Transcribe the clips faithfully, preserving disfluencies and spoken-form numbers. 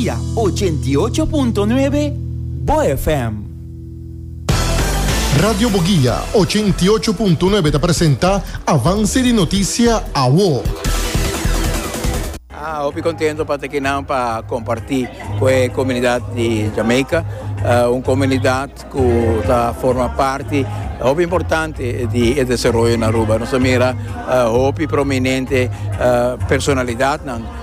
Boguilla ochenta y ocho punto nueve Bo F M. Radio Boguilla ochenta y ocho punto nueve te presenta Avance de Noticia a Wo. Ah, hoy contento para que para compartir con la comunidad de Jamaica, uh, una comunidad que está, forma parte hoy importante del desarrollo en Aruba. Nos mira uh, hoy prominente uh, personalidad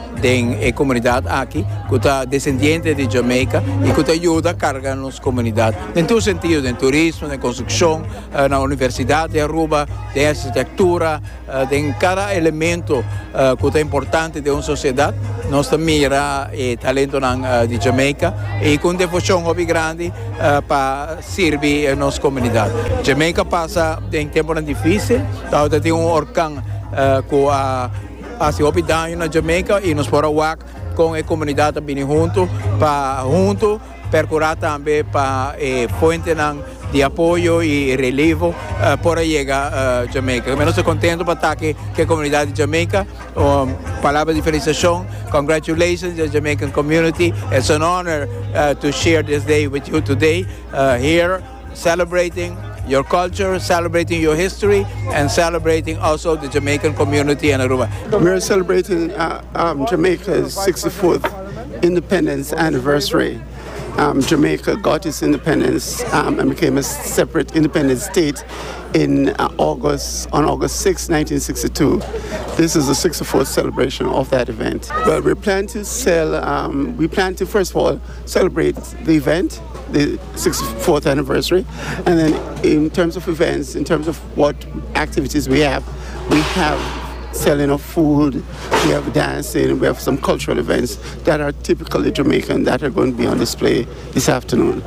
de la comunidad aquí, que está descendiente de Jamaica y que ayuda a cargar las comunidades. En todo sentido, en turismo, en construcción, en la Universidad de Aruba, de arquitectura, en cada elemento que es importante de una sociedad, nos mira el talento de Jamaica y con devoción muy grande para servir a nuestra comunidad. Jamaica pasa en tiempos difíciles, tiene un huracán que hace hopi daño na Jamaica e nos para wak com a comunidade bem junto para junto percurar também para eh, fonte de apoio e relevo uh, para chegar a uh, Jamaica. Eu estou contente para estar aqui com a comunidade de Jamaica. Um, palavra de felicitação. Congratulations to the Jamaican community. It's an honor uh, to share this day with you today uh, here, celebrating your culture, celebrating your history, and celebrating also the Jamaican community in Aruba. We're celebrating uh, um, Jamaica's sixty-fourth independence anniversary. Um, Jamaica got its independence um, and became a separate independent state in uh, August, on August sixth, nineteen sixty-two. This is the sixty-fourth celebration of that event. Well, we plan to sell, um, we plan to first of all celebrate the event, the sixty-fourth anniversary, and then in terms of events, in terms of what activities we have, we have selling of food, we have dancing, we have some cultural events that are typically Jamaican that are going to be on display this afternoon.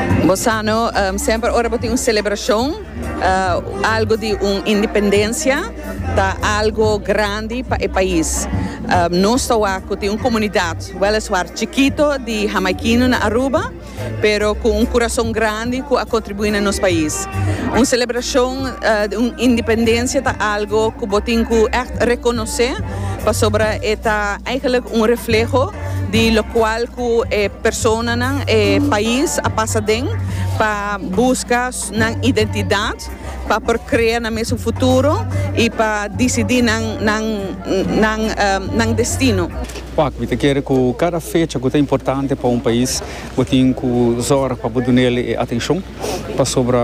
Bosano um, sempre ora tem uma celebração, uh, algo de uma independência, da algo grande para o país. Um, nós estamos aqui uma comunidade, weliswaar chiquito de jamaiquino na Aruba, pero com um coração grande que a contribuir no nosso país. Uma celebração uh, de uma independência é algo que botinho echt reconhecer, para sobre é eigenlijk um reflejo de lo qual que eh, persona nan eh, país a passa den para buscar na identidade, para criar na mesmo futuro e para decidir nan nan nan um, nan destino. We querem que cada fecha que é importante para um país, we tem que zorg para dar nele atenção para sobre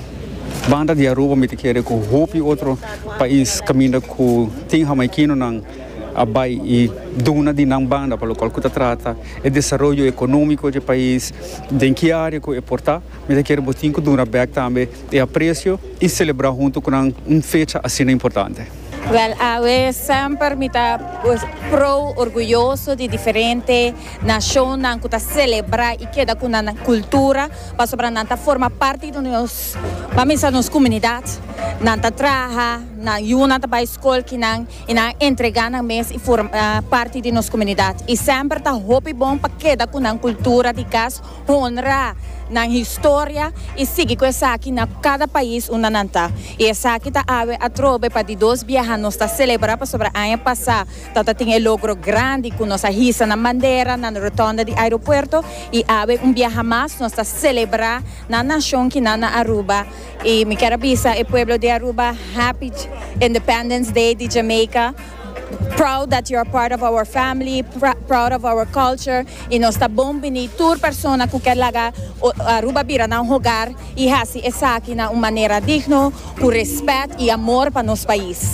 banda de Aruba, me querem que hope outro país caminha que tem jamaiquino nan abai e duna de nan banda para o qual que trata o desenvolvimento econômico do país, de que área que é portar, me querem botar que duna back também e aprecio e celebrar junto com uma fecha assim importante. Well, eu sempre me tá pro orgulhoso de diferente nação que tá celebrar e que da com na cultura, para sobre nanta forma parte do nos, vamos a nos comunidade, nanta traha, na yuna tá para escola que não e na entregar na mês e forma uh, parte de nos comunidade. E sempre tá hope bom para que da com na cultura de cas honra na história e sigue com essa aqui na cada país uma nanta. E essa aqui tá ave a trobe para de dois viajar nós tá celebrar para sobre ano passado, tá tem um logro grande com nossa hissa na bandeira na rotonda de aeroporto e ave um viaja mais nós tá celebrar na nação que na na Aruba e me quero avisar o pueblo de Aruba happy Independence Day de Jamaica. Proud that you're part of our family, pr- proud of our culture. E nós está bom bem toda persona que quer lagar Aruba bira na um lugar e assim essa aqui na uma maneira digna, com respeito e amor para nosso país.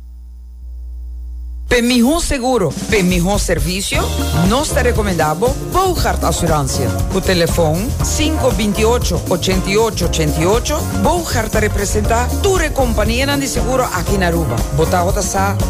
Para melhor seguro, para melhor serviço, nós te recomendamos Bouchard Assurância. O telefone cinco dois oito, oito oito oito oito. Bouchard representa toda a companhia de seguro aqui na Aruba. Bota a